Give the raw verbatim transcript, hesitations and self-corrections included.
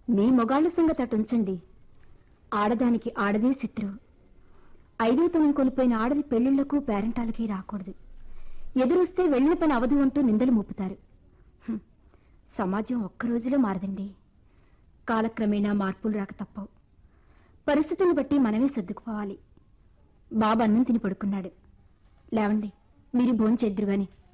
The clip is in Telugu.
మీ మొగాళ్ల సంగతి అటుంచండి. ఆడదానికి ఆడదే శత్రువు. ఐదోతనం కోల్పోయిన ఆడది పెళ్లిళ్లకు పేరెంటాలకి రాకూడదు. ఎదురొస్తే వెళ్లిన పని అవదు అంటూ నిందలు మోపుతారు. సమాజం ఒక్కరోజులో మారదండి. కాలక్రమేణా మార్పులు రాక తప్పవు. పరిస్థితులను బట్టి మనమే సర్దుకుపోవాలి. బాబు అన్నం తిని పడుకున్నాడు. లేవండి, మీరు భోంచేద్దురుగాని.